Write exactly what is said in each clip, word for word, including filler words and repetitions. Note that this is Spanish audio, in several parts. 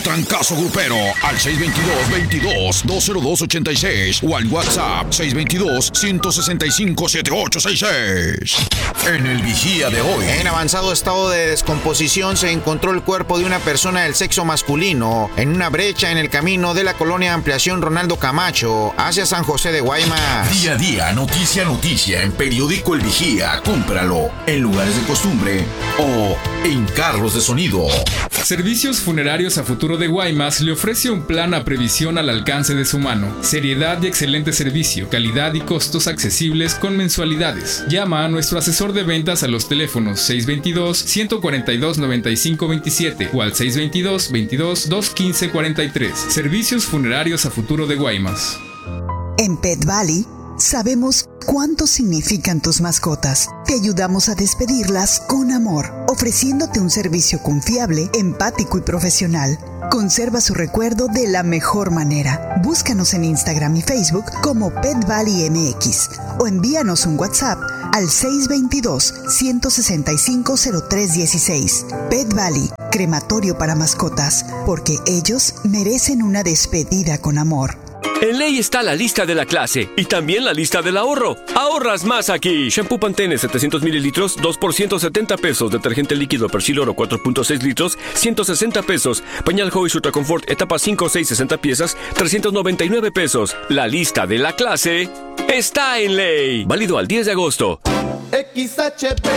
trancazo grupero al seis veintidós, veintidós, doscientos dos ochenta y seis o al WhatsApp seis veintidós, ciento sesenta y cinco, setenta y ocho sesenta y seis. En el Vigía de hoy. En avanzado estado de descomposición se encontró el cuerpo de una persona del sexo masculino en una brecha en el camino de la colonia Ampliación Ronaldo Camacho hacia San José de Guaymas. Día a día, noticia a noticia en Periódico El Vigía. Cómpralo en lugares de costumbre o en carros de sonido. Servicios Funerarios a Futuro de Guaymas le ofrece un plan a previsión al alcance de su mano. Seriedad y excelente servicio, calidad y costos accesibles con mensualidades. Llama a nuestro asesor de ventas a los teléfonos seis veintidós, ciento cuarenta y dos, noventa y cinco veintisiete o al seis veintidós, veintidós, doscientos quince cuarenta y tres. Servicios Funerarios a Futuro de Guaymas. En Pet Valley sabemos cuánto significan tus mascotas. Te ayudamos a despedirlas con amor, ofreciéndote un servicio confiable, empático y profesional. Conserva su recuerdo de la mejor manera. Búscanos en Instagram y Facebook como Pet Valley M X o envíanos un WhatsApp al seis veintidós, ciento sesenta y cinco, cero tres dieciséis. Pet Valley, crematorio para mascotas, porque ellos merecen una despedida con amor. En Ley está la lista de la clase y también la lista del ahorro. Ahorras más aquí. Shampoo Pantene setecientos mililitros, dos por ciento setenta pesos. Detergente líquido Persil Oro cuatro punto seis litros, ciento sesenta pesos. Pañal Joy Ultra Confort etapa cinco, seis, sesenta piezas, trescientos noventa y nueve pesos. La lista de la clase está en Ley. Válido al diez de agosto. X H P,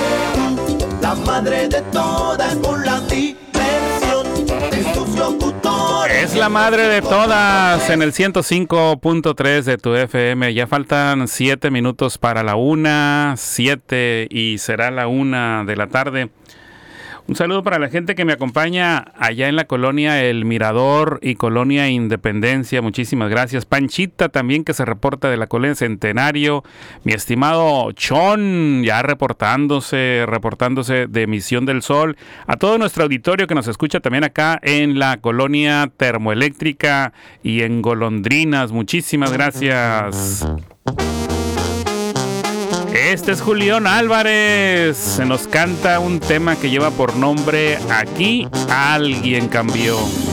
la madre de todas con la diversión de sus locutores. Es la madre de todas en el ciento cinco punto tres de tu F M. Ya faltan siete minutos para la una, siete y será la una de la tarde. Un saludo para la gente que me acompaña allá en la colonia El Mirador y colonia Independencia. Muchísimas gracias. Panchita también, que se reporta de la colonia Centenario. Mi estimado Chon, ya reportándose, reportándose de Misión del Sol. A todo nuestro auditorio que nos escucha también acá en la colonia Termoeléctrica y en Golondrinas. Muchísimas gracias. Este es Julián Álvarez. Se nos canta un tema que lleva por nombre Aquí alguien cambió.